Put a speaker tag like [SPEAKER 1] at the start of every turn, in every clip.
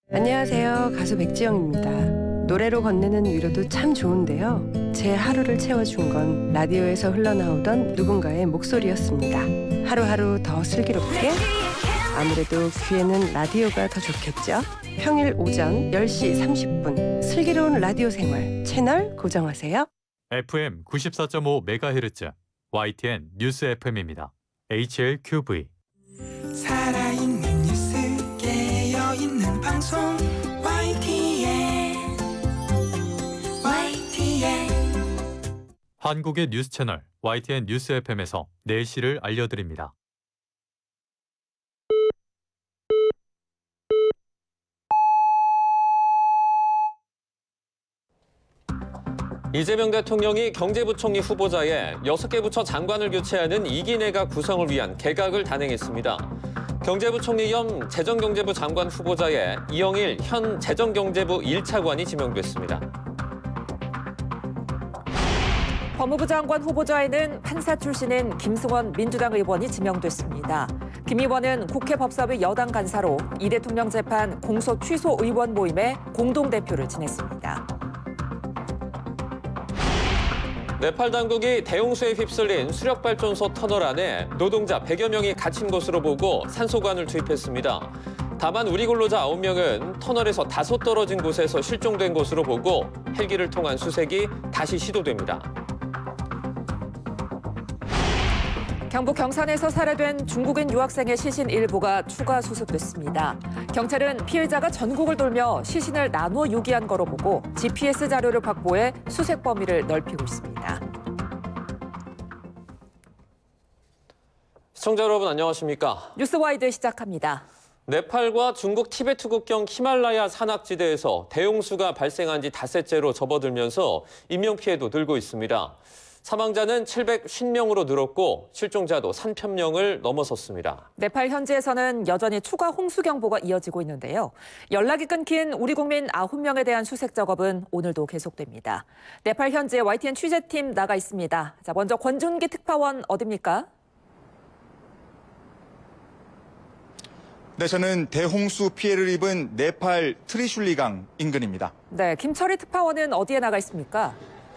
[SPEAKER 1] 안녕하세요. 가수 백지영입니다. 노래로 건네는 위로도 참 좋은데요. 제 하루를 채워준 건 라디오에서 흘러나오던 누군가의 목소리였습니다. 하루하루 더 슬기롭게? 아무래도 귀에는 라디오가 더 좋겠죠? 평일 오전 10시 30분 슬기로운 라디오 생활 채널 고정하세요.
[SPEAKER 2] FM 94.5MHz YTN 뉴스 FM입니다. HLQV
[SPEAKER 3] 살아있는 뉴스 깨어있는 방송 YTN
[SPEAKER 2] 한국의 뉴스 채널 YTN 뉴스 FM에서 내일시를 알려드립니다.
[SPEAKER 4] 이재명 대통령이 경제부총리 후보자에 6개 부처 장관을 교체하는 2기 내각 구성을 위한 개각을 단행했습니다. 경제부총리 겸 재정경제부 장관 후보자에 이영일 현 재정경제부 1차관이 지명됐습니다.
[SPEAKER 5] 법무부 장관 후보자에는 판사 출신인 김승원 민주당 의원이 지명됐습니다. 김 의원은 국회 법사위 여당 간사로 이 대통령 재판 공소 취소 의원 모임의 공동대표를 지냈습니다.
[SPEAKER 4] 네팔 당국이 대홍수에 휩쓸린 수력발전소 터널 안에 노동자 100여 명이 갇힌 것으로 보고 산소관을 투입했습니다. 다만 우리 근로자 9명은 터널에서 다소 떨어진 곳에서 실종된 것으로 보고 헬기를 통한 수색이 다시 시도됩니다.
[SPEAKER 5] 경북 경산에서 살해된 중국인 유학생의 시신 일부가 추가 수습됐습니다. 경찰은 피해자가 전국을 돌며 시신을 나누어 유기한 거로 보고 GPS 자료를 확보해 수색 범위를 넓히고 있습니다.
[SPEAKER 4] 시청자 여러분 안녕하십니까?
[SPEAKER 5] 뉴스와이드 시작합니다.
[SPEAKER 4] 네팔과 중국 티베트 국경 히말라야 산악지대에서 대홍수가 발생한 지 닷새째로 접어들면서 인명피해도 늘고 있습니다. 사망자는 750명으로 늘었고 실종자도 3,000명을 넘어섰습니다.
[SPEAKER 5] 네팔 현지에서는 여전히 추가 홍수 경보가 이어지고 있는데요. 연락이 끊긴 우리 국민 9명에 대한 수색 작업은 오늘도 계속됩니다. 네팔 현지에 YTN 취재팀 나가 있습니다. 자, 먼저 권준기 특파원 어디입니까?
[SPEAKER 6] 네, 저는 대홍수 피해를 입은 네팔 트리슐리강 인근입니다.
[SPEAKER 5] 네, 김철희 특파원은 어디에 나가 있습니까?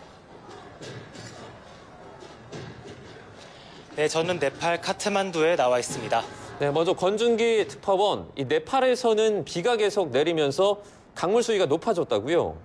[SPEAKER 7] 네, 저는 네팔 카트만두에 나와 있습니다.
[SPEAKER 4] 네, 먼저 권준기 특파원, 이 네팔에서는 비가 계속 내리면서 강물 수위가 높아졌다고요?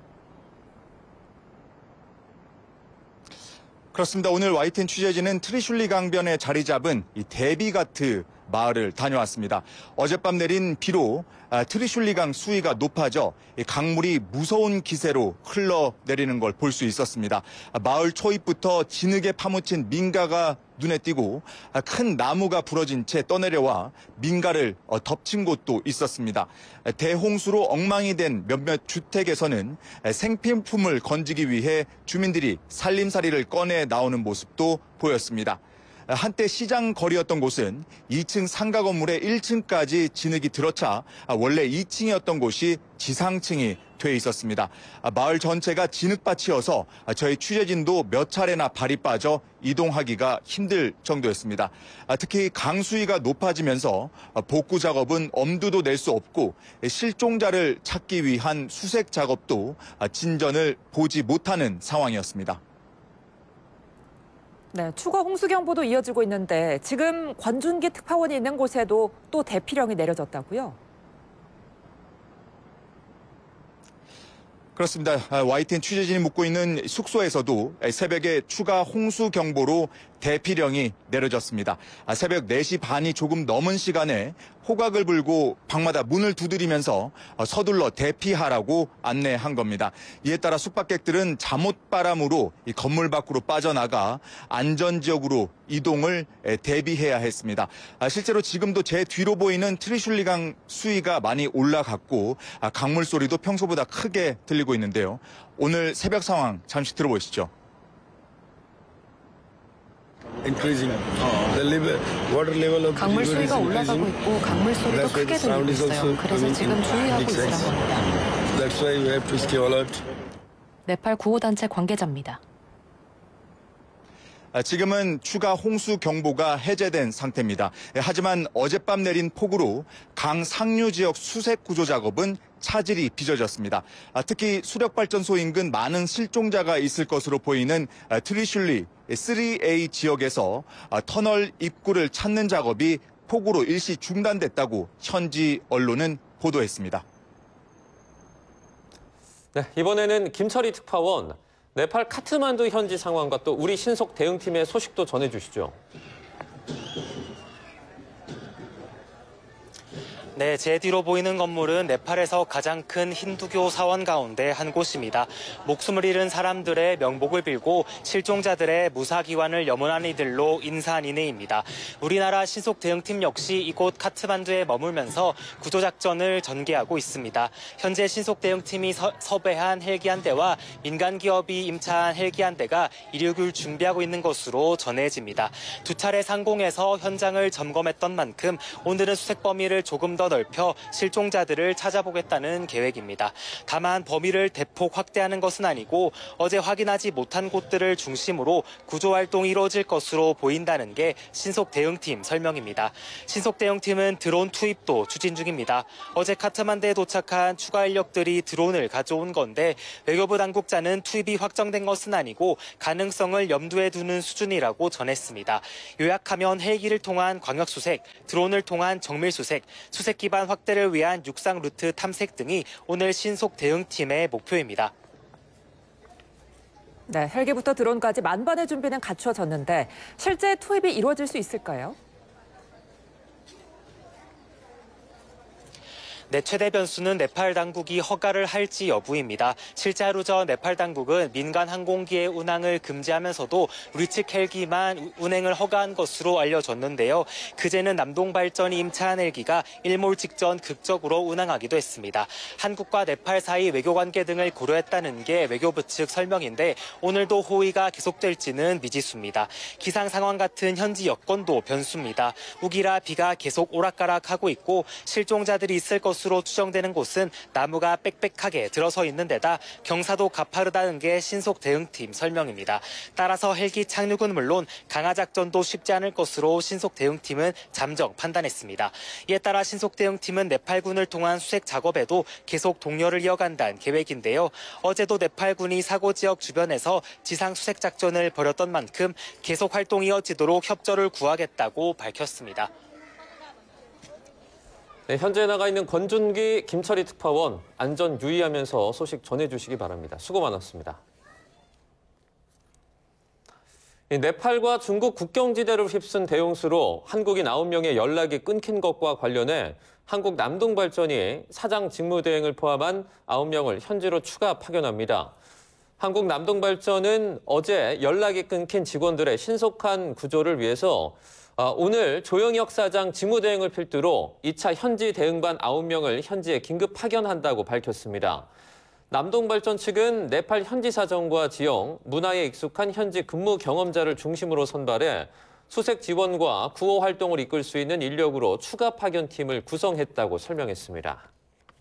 [SPEAKER 6] 그렇습니다. 오늘 YTN 취재진은 트리슐리 강변에 자리 잡은 이 데비가트 마을을 다녀왔습니다. 어젯밤 내린 비로 트리슐리 강 수위가 높아져 강물이 무서운 기세로 흘러내리는 걸 볼 수 있었습니다. 마을 초입부터 진흙에 파묻힌 민가가 눈에 띄고 큰 나무가 부러진 채 떠내려와 민가를 덮친 곳도 있었습니다. 대홍수로 엉망이 된 몇몇 주택에서는 생필품을 건지기 위해 주민들이 살림살이를 꺼내 나오는 모습도 보였습니다. 한때 시장 거리였던 곳은 2층 상가 건물의 1층까지 진흙이 들어차 원래 2층이었던 곳이 지상층이 돼 있었습니다. 마을 전체가 진흙밭이어서 저희 취재진도 몇 차례나 발이 빠져 이동하기가 힘들 정도였습니다. 특히 강수위가 높아지면서 복구 작업은 엄두도 낼 수 없고 실종자를 찾기 위한 수색 작업도 진전을 보지 못하는 상황이었습니다.
[SPEAKER 5] 네, 추가 홍수 경보도 이어지고 있는데 지금 권준기 특파원이 있는 곳에도 또 대피령이 내려졌다고요?
[SPEAKER 6] 그렇습니다. YTN 취재진이 묵고 있는 숙소에서도 새벽에 추가 홍수 경보로 대피령이 내려졌습니다. 새벽 4시 반이 조금 넘은 시간에 호각을 불고 방마다 문을 두드리면서 서둘러 대피하라고 안내한 겁니다. 이에 따라 숙박객들은 잠옷바람으로 이 건물 밖으로 빠져나가 안전지역으로 이동을 대비해야 했습니다. 실제로 지금도 제 뒤로 보이는 트리슐리강 수위가 많이 올라갔고 강물 소리도 평소보다 크게 들리고 있는데요. 오늘 새벽 상황 잠시 들어보시죠.
[SPEAKER 8] 강물 수위가 올라가고 있고 강물 소리도 크게 들리고 있어요. 그래서 지금 주의하고 있으란 겁니다. 네팔 구호단체 관계자입니다.
[SPEAKER 6] 지금은 추가 홍수 경보가 해제된 상태입니다. 하지만 어젯밤 내린 폭우로 강 상류 지역 수색 구조 작업은 차질이 빚어졌습니다. 특히 수력발전소 인근 많은 실종자가 있을 것으로 보이는 트리슐리 3A 지역에서 터널 입구를 찾는 작업이 폭우로 일시 중단됐다고 현지 언론은 보도했습니다.
[SPEAKER 4] 네, 이번에는 김철희 특파원, 네팔 카트만두 현지 상황과 또 우리 신속 대응팀의 소식도 전해주시죠.
[SPEAKER 7] 네, 제 뒤로 보이는 건물은 네팔에서 가장 큰 힌두교 사원 가운데 한 곳입니다. 목숨을 잃은 사람들의 명복을 빌고 실종자들의 무사기환을 염원한 이들로 인사한 이내입니다. 우리나라 신속대응팀 역시 이곳 카트만두에 머물면서 구조작전을 전개하고 있습니다. 현재 신속대응팀이 섭외한 헬기 한 대와 민간기업이 임차한 헬기 한 대가 이륙을 준비하고 있는 것으로 전해집니다. 두 차례 상공에서 현장을 점검했던 만큼 오늘은 수색 범위를 조금 더 넓혀 실종자들을 찾아보겠다는 계획입니다. 다만 범위를 대폭 확대하는 것은 아니고 어제 확인하지 못한 곳들을 중심으로 구조활동이 이루어질 것으로 보인다는 게 신속대응팀 설명입니다. 신속대응팀은 드론 투입도 추진 중입니다. 어제 카트만두에 도착한 추가 인력들이 드론을 가져온 건데 외교부 당국자는 투입이 확정된 것은 아니고 가능성을 염두에 두는 수준이라고 전했습니다. 요약하면 헬기를 통한 광역수색, 드론을 통한 정밀수색, 수색 기반 확대를 위한 육상 루트 탐색 등이 오늘 신속 대응팀의 목표입니다.
[SPEAKER 5] 네, 헬기부터 드론까지 만반의 준비는 갖춰졌는데 실제 투입이 이루어질 수 있을까요?
[SPEAKER 7] 네, 최대 변수는 네팔 당국이 허가를 할지 여부입니다. 실제 하루 전 네팔 당국은 민간 항공기의 운항을 금지하면서도 우리 측 헬기만 운행을 허가한 것으로 알려졌는데요. 그제는 남동발전이 임차한 헬기가 일몰 직전 극적으로 운항하기도 했습니다. 한국과 네팔 사이 외교관계 등을 고려했다는 게 외교부 측 설명인데 오늘도 호의가 계속될지는 미지수입니다. 기상 상황 같은 현지 여건도 변수입니다. 우기라 비가 계속 오락가락하고 있고 실종자들이 있을 것으로 추정되는 곳은 나무가 빽빽하게 들어서 있는 데다 경사도 가파르다는 게 신속 대응팀 설명입니다. 따라서 헬기 착륙은 물론 강화 작전도 쉽지 않을 것으로 신속 대응팀은 잠정 판단했습니다. 이에 따라 신속 대응팀은 네팔군을 통한 수색 작업에도 계속 동료를 이어간다는 계획인데요. 어제도 네팔군이 사고 지역 주변에서 지상 수색 작전을 벌였던 만큼 계속 활동이 이어지도록 협조를 구하겠다고 밝혔습니다.
[SPEAKER 4] 네, 현재 나가 있는 권준기, 김철희 특파원, 안전 유의하면서 소식 전해주시기 바랍니다. 수고 많았습니다. 네팔과 중국 국경지대를 휩쓴 대용수로 한국인 9명의 연락이 끊긴 것과 관련해 한국 남동발전이 사장 직무대행을 포함한 9명을 현지로 추가 파견합니다. 한국 남동발전은 어제 연락이 끊긴 직원들의 신속한 구조를 위해서 오늘 조영혁 사장 직무대행을 필두로 2차 현지 대응반 9명을 현지에 긴급 파견한다고 밝혔습니다. 남동발전 측은 네팔 현지 사정과 지형, 문화에 익숙한 현지 근무 경험자를 중심으로 선발해 수색 지원과 구호 활동을 이끌 수 있는 인력으로 추가 파견팀을 구성했다고 설명했습니다.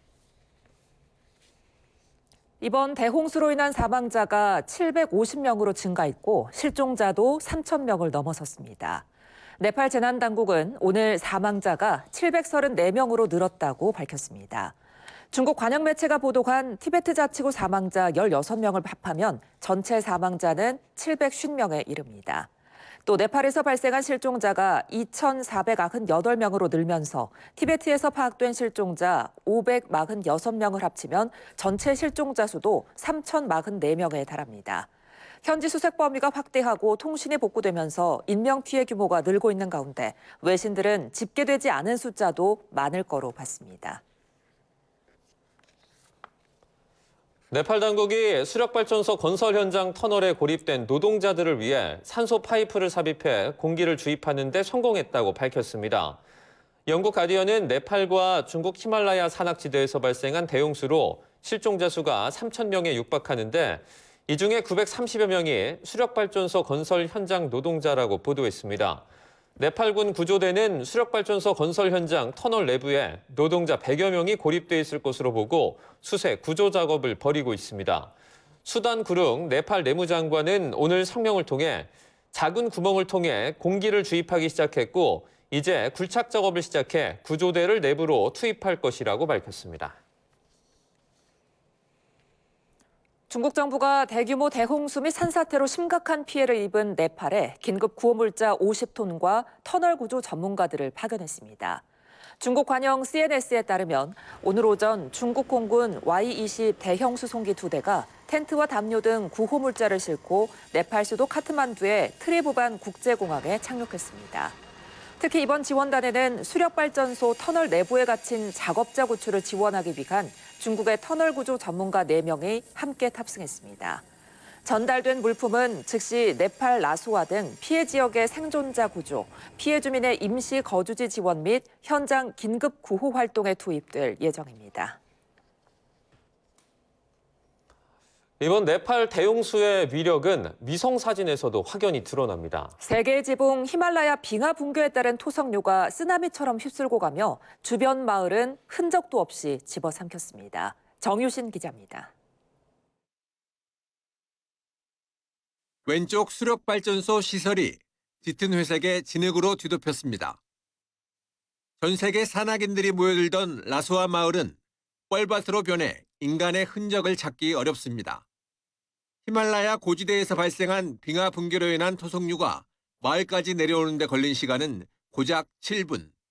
[SPEAKER 5] 이번 대홍수로 인한 사망자가 750명으로 증가했고 실종자도 3,000명을 넘어섰습니다. 네팔 재난당국은 오늘 사망자가 734명으로 늘었다고 밝혔습니다. 중국 관영 매체가 보도한 티베트 자치구 사망자 16명을 합하면 전체 사망자는 750명에 이릅니다. 또 네팔에서 발생한 실종자가 2,498명으로 늘면서 티베트에서 파악된 실종자 546명을 합치면 전체 실종자 수도 3,044명에 달합니다. 현지 수색 범위가 확대하고 통신이 복구되면서 인명 피해 규모가 늘고 있는 가운데 외신들은 집계되지 않은 숫자도 많을 거로 봤습니다.
[SPEAKER 4] 네팔 당국이 수력발전소 건설 현장 터널에 고립된 노동자들을 위해 산소 파이프를 삽입해 공기를 주입하는 데 성공했다고 밝혔습니다. 영국 가디언은 네팔과 중국 히말라야 산악지대에서 발생한 대용수로 실종자 수가 3,000명에 육박하는데 이 중에 930여 명이 수력발전소 건설 현장 노동자라고 보도했습니다. 네팔군 구조대는 수력발전소 건설 현장 터널 내부에 노동자 100여 명이 고립돼 있을 것으로 보고 수색, 구조 작업을 벌이고 있습니다. 수단 구릉 네팔 내무장관은 오늘 성명을 통해 작은 구멍을 통해 공기를 주입하기 시작했고 이제 굴착 작업을 시작해 구조대를 내부로 투입할 것이라고 밝혔습니다.
[SPEAKER 5] 중국 정부가 대규모 대홍수 및 산사태로 심각한 피해를 입은 네팔에 긴급 구호물자 50톤과 터널 구조 전문가들을 파견했습니다. 중국 관영 CNS에 따르면 오늘 오전 중국 공군 Y-20 대형 수송기 2대가 텐트와 담요 등 구호물자를 싣고 네팔 수도 카트만두의 트리부반 국제공항에 착륙했습니다. 특히 이번 지원단에는 수력발전소 터널 내부에 갇힌 작업자 구출을 지원하기 위한 중국의 터널 구조 전문가 4명이 함께 탑승했습니다. 전달된 물품은 즉시 네팔 라수아 등 피해 지역의 생존자 구조, 피해 주민의 임시 거주지 지원 및 현장 긴급 구호 활동에 투입될 예정입니다.
[SPEAKER 4] 이번 네팔 대홍수의 위력은 위성 사진에서도 확연히 드러납니다.
[SPEAKER 5] 세계 지붕 히말라야 빙하 붕괴에 따른 토성류가 쓰나미처럼 휩쓸고 가며 주변 마을은 흔적도 없이 집어삼켰습니다. 정유신 기자입니다.
[SPEAKER 9] 왼쪽 수력발전소 시설이 짙은 회색의 진흙으로 뒤덮였습니다. 전 세계 산악인들이 모여들던 라수아 마을은 뻘밭으로 변해 인간의 흔적을 찾기 어렵습니다. 히말라야 고지대에서 발생한 빙하 붕괴로 인한 토성류가 마을까지 내려오는 데 걸린 시간은 고작 7분.